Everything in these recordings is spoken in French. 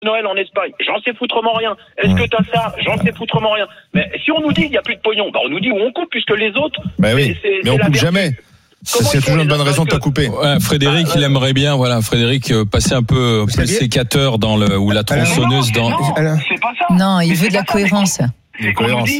Noël en Espagne, j'en sais foutrement rien. Est-ce que t'as ça? J'en sais foutrement rien. Mais si on nous dit qu'il n'y a plus de pognon, on nous dit où on coupe puisque les autres. Oui, mais on coupe jamais. C'est toujours une bonne raison de te couper. Ouais, Frédéric, il aimerait bien, Frédéric, passer un peu plus sécateur ou la tronçonneuse non, c'est pas ça. Non, il veut de la cohérence. C'est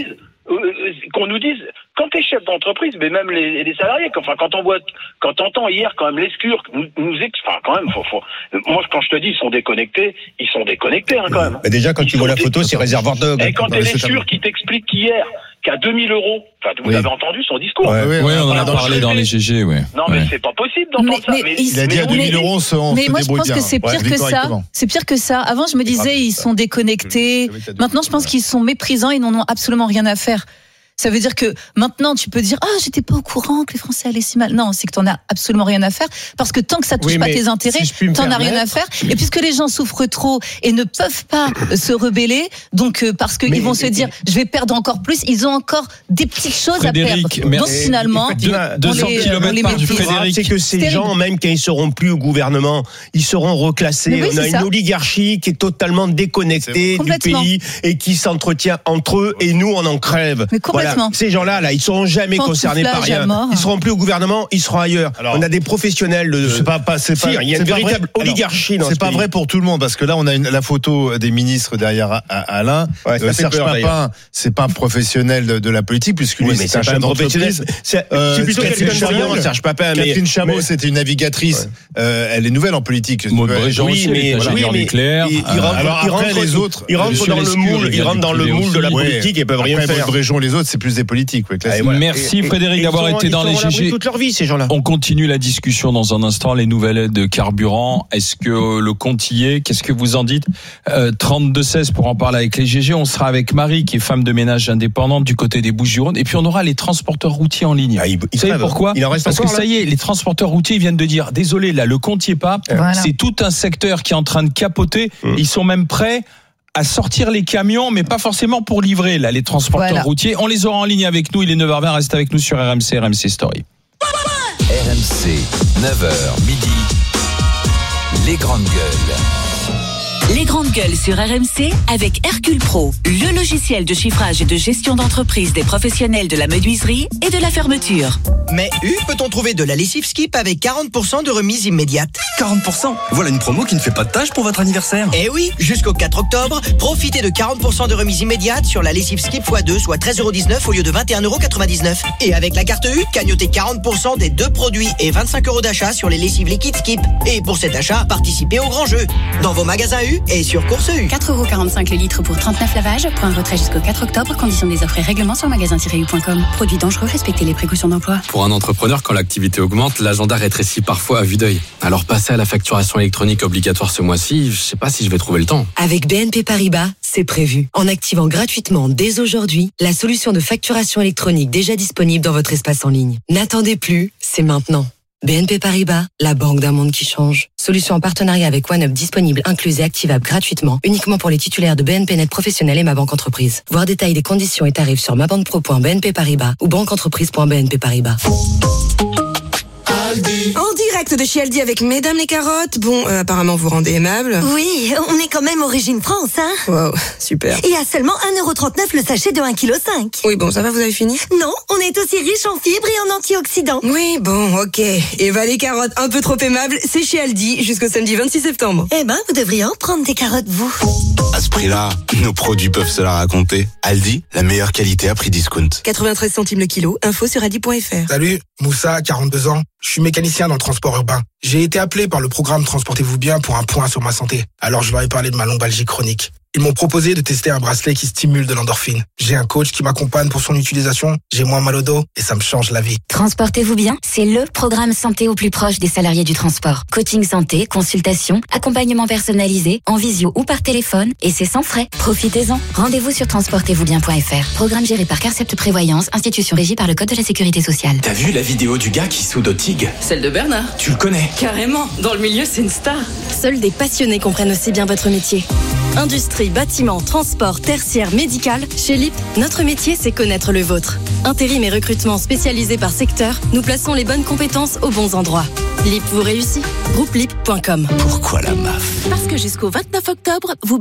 qu'on nous dise, quand t'es chef d'entreprise, mais même les salariés, quand t'entends hier quand même l'ESCUR quand même, moi quand je te dis ils sont déconnectés quand même. Mais déjà quand tu vois la photo, c'est réservoir de. Et quand t'es l'ESCUR qui t'explique qu'hier, qu'à 2 000 euros, vous avez entendu son discours. Oui, on en a parlé dans les GG, oui. Non, mais c'est pas possible d'entendre ça. Il a dit à 2 000 euros, on mais se moi, je pense bien. que c'est pire que ça. C'est pire que ça. Avant, je me disais, ils sont déconnectés. Maintenant, je pense qu'ils sont méprisants, ils n'en ont absolument rien à faire. Ça veut dire que maintenant, tu peux dire « j'étais pas au courant que les Français allaient si mal ». Non, c'est que t'en as absolument rien à faire. Parce que tant que ça touche pas tes intérêts, t'en as rien à faire. Et puisque les gens souffrent trop et ne peuvent pas se rebeller, donc parce qu'ils vont se dire « je vais perdre encore plus », ils ont encore des petites choses à perdre. Donc finalement, 200 km par Frédéric. C'est que ces gens, même quand ils seront plus au gouvernement, ils seront reclassés. On a une oligarchie qui est totalement déconnectée du pays et qui s'entretient entre eux et nous, on en crève. Mais complètement. Ces gens-là, ils seront jamais concernés par rien. Ils seront plus au gouvernement, ils seront ailleurs. Alors, on a des professionnels de. Il y a une véritable oligarchie. C'est pas vrai pour tout le monde parce que là, on a la photo des ministres derrière Alain. Serge Papin, c'est pas un professionnel de la politique puisque lui, c'est un chef d'entreprise. C'est plutôt quelqu'un de brillant, Serge Papin. Catherine Chameau, c'était une navigatrice. Elle est nouvelle en politique. Maud Bréjean aussi, ingénieur nucléaire. Alors après les autres, ils rentrent dans le moule de la politique et peuvent rien faire. Maud Bréjean, les autres, c'est plus des politiques. Merci Frédéric d'avoir été dans les GG. Toute leur vie, ces gens-là. On continue la discussion dans un instant. Les nouvelles aides de carburant. Est-ce que le compte y est? Qu'est-ce que vous en dites? 32-16 pour en parler avec les GG. On sera avec Marie, qui est femme de ménage indépendante du côté des Bouches-du-Rhône. Et puis on aura les transporteurs routiers en ligne. Vous savez pourquoi? Parce que ça y est, les transporteurs routiers viennent de dire désolé, là, le compte y est pas. Voilà. C'est tout un secteur qui est en train de capoter. Ils sont même prêts à sortir les camions, mais pas forcément pour livrer, là, les transporteurs routiers. On les aura en ligne avec nous. Il est 9h20. Reste avec nous sur RMC Story. RMC, 9h, midi. Les grandes gueules. Les grandes gueules sur RMC avec Hercule Pro, le logiciel de chiffrage et de gestion d'entreprise des professionnels de la menuiserie et de la fermeture. Mais peut-on trouver de la lessive Skip avec 40% de remise immédiate? 40%? Voilà une promo qui ne fait pas de tâche pour votre anniversaire. Eh oui, jusqu'au 4 octobre, profitez de 40% de remise immédiate sur la lessive Skip x2, soit 13,19€ au lieu de 21,99€. Et avec la carte U, cagnotez 40% des 2 produits et 25€ d'achat sur les lessives liquides Skip. Et pour cet achat, participez au grand jeu. Dans vos magasins U et sur Course U. 4,45€ le litre pour 39 lavages. Point retrait jusqu'au 4 octobre. Conditions des offres et règlements sur magasin-u.com. Produits dangereux, respectez les précautions d'emploi. Pour un entrepreneur, quand l'activité augmente, l'agenda rétrécit parfois à vue d'œil. Alors passer à la facturation électronique obligatoire ce mois-ci, je sais pas si je vais trouver le temps. Avec BNP Paribas, c'est prévu. En activant gratuitement dès aujourd'hui la solution de facturation électronique déjà disponible dans votre espace en ligne. N'attendez plus, c'est maintenant. BNP Paribas, la banque d'un monde qui change. Solution en partenariat avec OneUp disponible, incluse et activable gratuitement, uniquement pour les titulaires de BNP Net Professionnel et Ma Banque Entreprise. Voir détails des conditions et tarifs sur mabanquepro.bnp Paribas ou banqueentreprise.bnp Paribas. En direct de chez Aldi avec Mesdames les carottes. Bon, apparemment vous rendez aimable. Oui, on est quand même Origine France, hein. Wow, super. Et à seulement 1,39€ le sachet de 1,5 kg. Oui, bon, ça va, vous avez fini? Non, on est aussi riche en fibres et en antioxydants. Oui, bon, ok. Eva les carottes, un peu trop aimables, c'est chez Aldi jusqu'au samedi 26 septembre. Eh ben, vous devriez en prendre des carottes, vous. À ce prix-là, nos produits peuvent se la raconter. Aldi, la meilleure qualité à prix discount. 93 centimes le kilo, info sur aldi.fr. Salut, Moussa, 42 ans. Je suis mécanicien dans le transport urbain. J'ai été appelé par le programme Transportez-vous bien pour un point sur ma santé. Alors je leur ai parlé de ma lombalgie chronique. Ils m'ont proposé de tester un bracelet qui stimule de l'endorphine. J'ai un coach qui m'accompagne pour son utilisation. J'ai moins mal au dos et ça me change la vie. Transportez-vous bien, c'est le programme santé au plus proche des salariés du transport. Coaching santé, consultation, accompagnement personnalisé, en visio ou par téléphone, et c'est sans frais. Profitez-en. Rendez-vous sur transportez-vous-bien.fr. Programme géré par Carcept Prévoyance, institution régie par le Code de la Sécurité sociale. T'as vu la vidéo du gars qui soude au TIG? Celle de Bernard. Tu le connais? Carrément, dans le milieu c'est une star. Seuls des passionnés comprennent aussi bien votre métier. Industrie, bâtiment, transport, tertiaire, médical. Chez LIP, notre métier, c'est connaître le vôtre. Intérim et recrutement spécialisé par secteur, nous plaçons les bonnes compétences aux bons endroits. LIP vous réussit. Groupe LIP.com. Pourquoi la MAF ? Parce que jusqu'au 29 octobre, vous